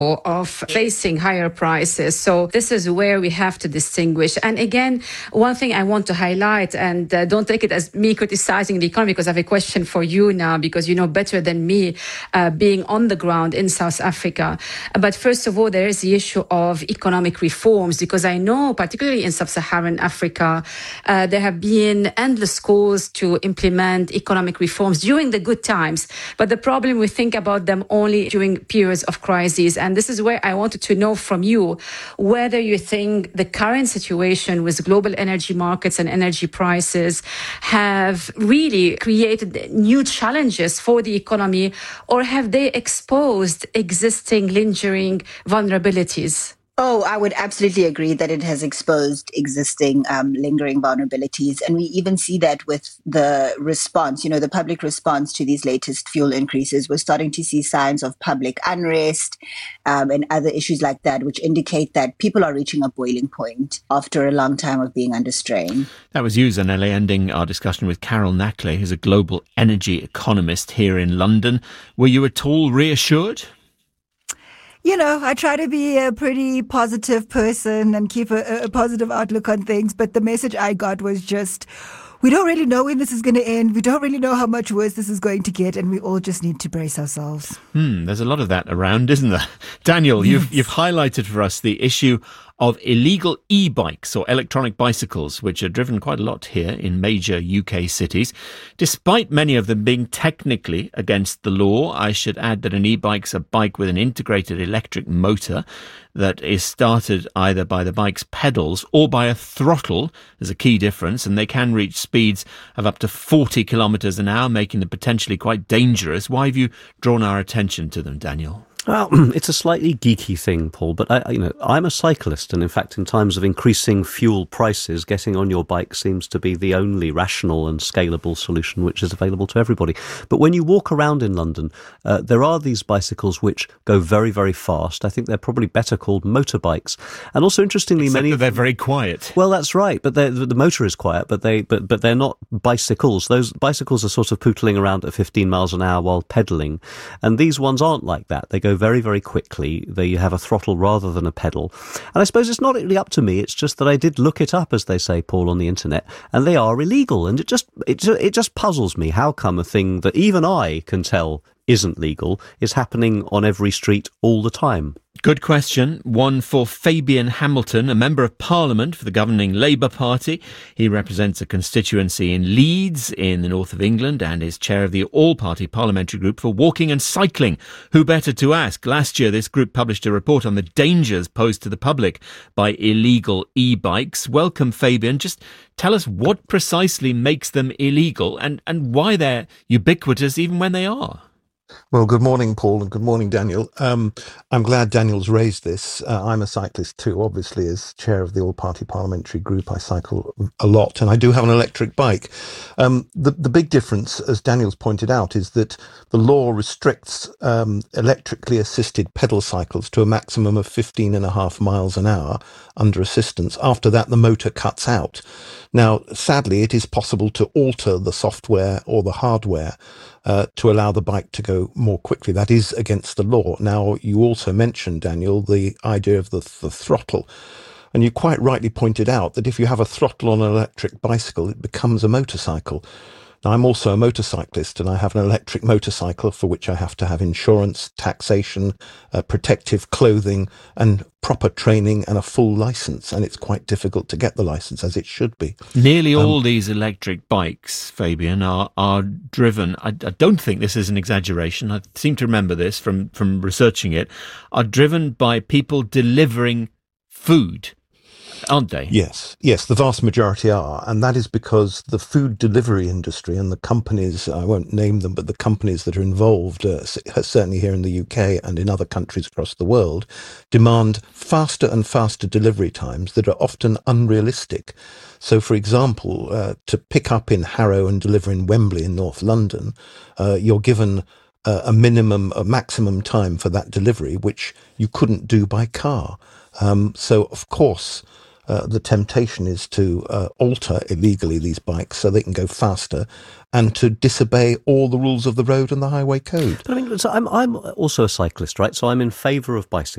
of facing higher prices. So this is where we have to distinguish. And again, one thing I want to highlight, and don't take it as me criticizing the economy, because I have a question for you now, because you know better than me, being on the ground in South Africa. But first of all, there is the issue of economic reforms, because I know, particularly in sub-Saharan Africa, there have been endless calls to implement economic reforms during the good times. But the problem, we think about them only during periods of crises. And this is where I wanted to know from you whether you think the current situation with global energy markets and energy prices have really created new challenges for the economy, or have they exposed existing lingering vulnerabilities? Oh, I would absolutely agree that it has exposed existing lingering vulnerabilities. And we even see that with the response, the public response to these latest fuel increases. We're starting to see signs of public unrest and other issues like that, which indicate that people are reaching a boiling point after a long time of being under strain. That was you, Zanele, ending our discussion with Carol Nackley, who's a global energy economist here in London. Were you at all reassured? I try to be a pretty positive person and keep a positive outlook on things. But the message I got was just, we don't really know when this is going to end. We don't really know how much worse this is going to get. And we all just need to brace ourselves. There's a lot of that around, isn't there? Daniel, you've highlighted for us the issue of illegal e-bikes or electronic bicycles, which are driven quite a lot here in major UK cities. Despite many of them being technically against the law, I should add that an e-bike's a bike with an integrated electric motor that is started either by the bike's pedals or by a throttle. There's a key difference, and they can reach speeds of up to 40 kilometres an hour, making them potentially quite dangerous. Why have you drawn our attention to them, Daniel? Well, it's a slightly geeky thing, Paul, but I'm a cyclist, and in fact, in times of increasing fuel prices, getting on your bike seems to be the only rational and scalable solution which is available to everybody. But when you walk around in London, there are these bicycles which go very, very fast. I think they're probably better called motorbikes. And also, interestingly, they're very quiet. Well, that's right, but the motor is quiet, but they're not bicycles. Those bicycles are sort of pootling around at 15 miles an hour while pedalling, and these ones aren't like that. They go very, very quickly. They have a throttle rather than a pedal. And I suppose it's not really up to me. It's just that I did look it up, as they say, Paul, on the internet, and they are illegal. And it just puzzles me. How come a thing that even I can tell isn't legal is happening on every street all the time? Good question. One for Fabian Hamilton, a member of Parliament for the governing Labour Party. He represents a constituency in Leeds in the north of England and is chair of the all-party parliamentary group for walking and cycling. Who better to ask? Last year, this group published a report on the dangers posed to the public by illegal e-bikes. Welcome, Fabian. Just tell us what precisely makes them illegal and why they're ubiquitous even when they are. Well, good morning, Paul, and good morning, Daniel. I'm glad Daniel's raised this. I'm a cyclist too, obviously, as chair of the all-party parliamentary group. I cycle a lot, and I do have an electric bike. The big difference, as Daniel's pointed out, is that the law restricts electrically assisted pedal cycles to a maximum of 15.5 miles an hour under assistance. After that, the motor cuts out. Now, sadly, it is possible to alter the software or the hardware to allow the bike to go more quickly. That is against the law. Now, you also mentioned, Daniel, the idea of the throttle. And you quite rightly pointed out that if you have a throttle on an electric bicycle, it becomes a motorcycle. Now, I'm also a motorcyclist, and I have an electric motorcycle for which I have to have insurance, taxation, protective clothing, and proper training and a full license. And it's quite difficult to get the license, as it should be. Nearly all these electric bikes, Fabian, are driven, I don't think this is an exaggeration, I seem to remember this from researching it, are driven by people delivering food, aren't they? Yes, the vast majority are. And that is because the food delivery industry and the companies, I won't name them, but the companies that are involved, certainly here in the UK and in other countries across the world, demand faster and faster delivery times that are often unrealistic. So, for example, to pick up in Harrow and deliver in Wembley in North London, you're given a maximum time for that delivery, which you couldn't do by car. So, of course, the temptation is to alter illegally these bikes so they can go faster and to disobey all the rules of the road and the highway code. But I mean, so I'm also a cyclist, right? So I'm in favour of bicycles.